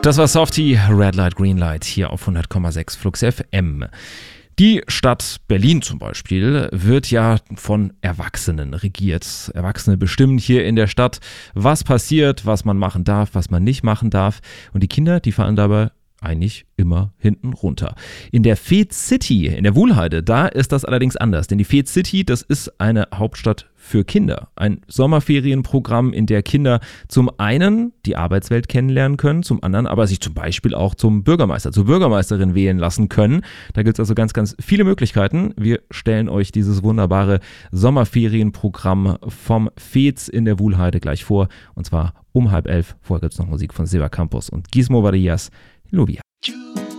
Das war Softie, Red Light, Green Light hier auf 100,6 Flux FM. Die Stadt Berlin zum Beispiel wird ja von Erwachsenen regiert. Erwachsene bestimmen hier in der Stadt, was passiert, was man machen darf, was man nicht machen darf. Und die Kinder, die fallen dabei eigentlich immer hinten runter. In der Fed City, in der Wuhlheide, da ist das allerdings anders. Denn die Fed City, das ist eine Hauptstadt für Kinder. Ein Sommerferienprogramm, in der Kinder zum einen die Arbeitswelt kennenlernen können, zum anderen aber sich zum Beispiel auch zum Bürgermeister, zur Bürgermeisterin wählen lassen können. Da gibt es also ganz, ganz viele Möglichkeiten. Wir stellen euch dieses wunderbare Sommerferienprogramm vom Fez in der Wuhlheide gleich vor. Und zwar um 10:30. Vorher gibt es noch Musik von Silva Campos und Gizmo Varillas. Lluvia.